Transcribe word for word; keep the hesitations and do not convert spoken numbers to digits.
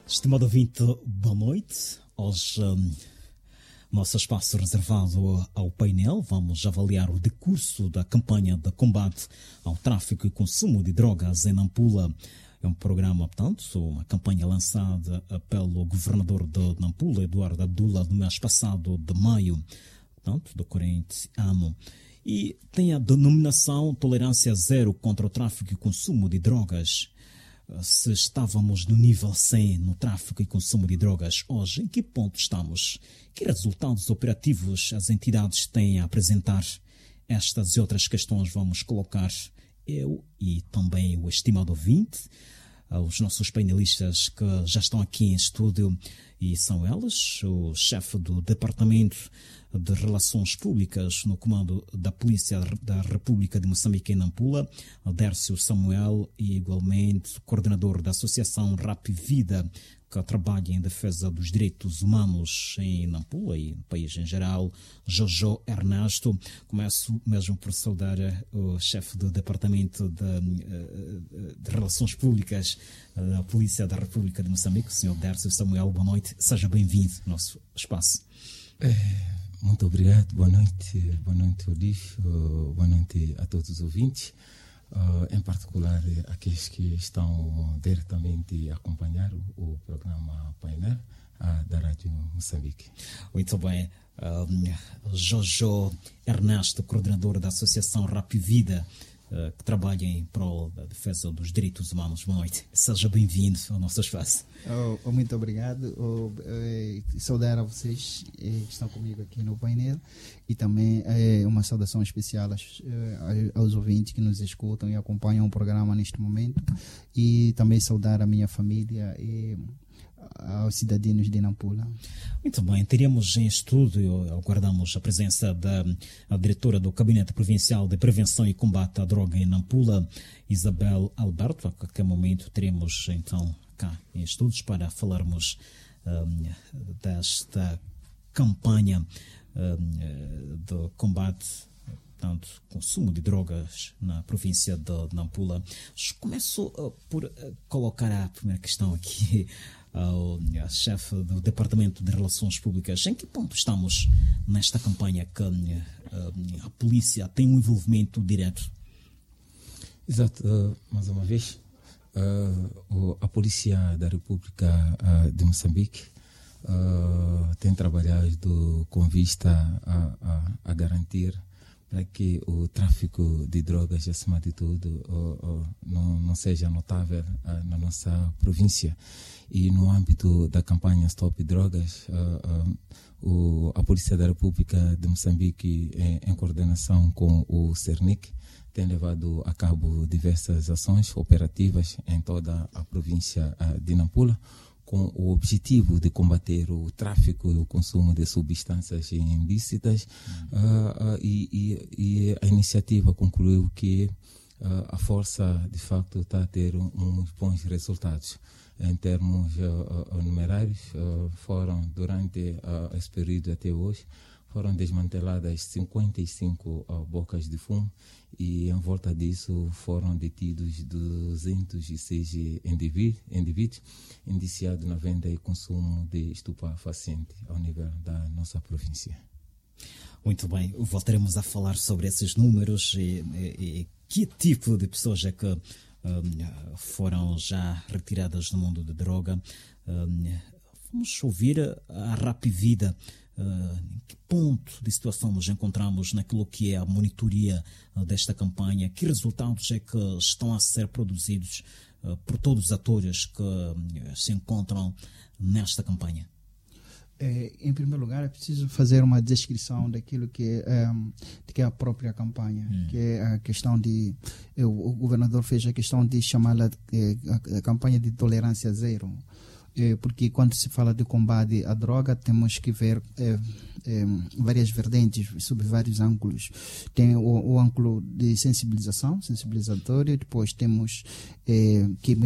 Estimado ouvinte, boa noite. Hoje, um, nosso espaço reservado ao painel, vamos avaliar o decurso da campanha de combate ao tráfico e consumo de drogas em Nampula. É um programa, portanto, uma campanha lançada pelo governador de Nampula, Eduardo Abdullah, no mês passado de maio, portanto, do corrente ano. E tem a denominação Tolerância Zero contra o tráfico e consumo de drogas. Se estávamos no nível cem no tráfico e consumo de drogas, hoje em que ponto estamos? Que resultados operativos as entidades têm a apresentar? Estas e outras questões vamos colocar eu e também o estimado ouvinte, os nossos painelistas que já estão aqui em estúdio, e são elas, o chefe do Departamento de Relações Públicas no comando da Polícia da República de Moçambique em Nampula, Dércio Samuel, e igualmente coordenador da Associação Rap Vida, que trabalha em defesa dos direitos humanos em Nampula e no país em geral, Jojo Ernesto. Começo mesmo por saudar o chefe do Departamento de, de Relações Públicas da Polícia da República de Moçambique, o senhor Dércio Samuel. Boa noite, seja bem-vindo ao nosso espaço. É, muito obrigado, boa noite, boa noite, Odif, boa noite a todos os ouvintes. Uh, em particular aqueles que estão diretamente a acompanhar o, o programa Painel uh, da Rádio Moçambique. Muito bem. Um, Jojo Ernesto, coordenador da Associação Rap Vida, uh, que trabalha em prol da defesa dos direitos humanos. Boa noite. Seja bem-vindo ao nosso espaço. Oh, oh, muito obrigado. Oh, eh, saudar a vocês eh, que estão comigo aqui no painel, e também eh, uma saudação especial aos, eh, aos ouvintes que nos escutam e acompanham o programa neste momento, e também saudar a minha família e aos cidadãos de Nampula. Muito bem, teríamos em estúdio, aguardamos a presença da a diretora do Gabinete Provincial de Prevenção e Combate à Droga em Nampula, Isabel Alberto. A qualquer momento teremos então cá em estúdios para falarmos um, desta campanha um, de combate tanto consumo de drogas na província de Nampula. Começo uh, por uh, colocar a primeira questão aqui ao uh, chefe do Departamento de Relações Públicas. Em que ponto estamos nesta campanha que uh, a polícia tem um envolvimento direto? Exato, uh, mais uma vez, uh, a Polícia da República uh, de Moçambique uh, tem trabalhado com vista a, a, a garantir para que o tráfico de drogas, acima de tudo, uh, uh, não, não seja notável uh, na nossa província. E no âmbito da campanha Stop Drogas, uh, uh, o, a Polícia da República de Moçambique, em, em coordenação com o CERNIC, tem levado a cabo diversas ações operativas em toda a província uh, de Nampula, com o objetivo de combater o tráfico e o consumo de substâncias ilícitas, uhum. uh, uh, e, e, e a iniciativa concluiu que uh, a força, de facto, está a ter um, uns bons resultados. Em termos uh, uh, numerários, uh, foram, durante uh, esse período até hoje, foram desmanteladas cinquenta e cinco uh, bocas de fumo, e em volta disso foram detidos duzentos e seis indivíduos, indivíduos indiciados na venda e consumo de estupefaciente ao nível da nossa província. Muito bem, voltaremos a falar sobre esses números e, e, e que tipo de pessoas é que um, foram já retiradas do mundo de droga. Um, vamos ouvir a Rap Vida. Uh, em que ponto de situação nos encontramos naquilo que é a monitoria uh, desta campanha? Que resultados é que estão a ser produzidos uh, por todos os atores que uh, se encontram nesta campanha? É, em primeiro lugar, é preciso fazer uma descrição daquilo que é, um, que é a própria campanha, hum. que é a questão de... Eu, o governador fez a questão de chamá-la a, a campanha de tolerância zero. Porque quando se fala de combate à droga, temos que ver é, é, várias vertentes, sob vários ângulos. Tem o, o ângulo de sensibilização, sensibilizatório, depois temos é, que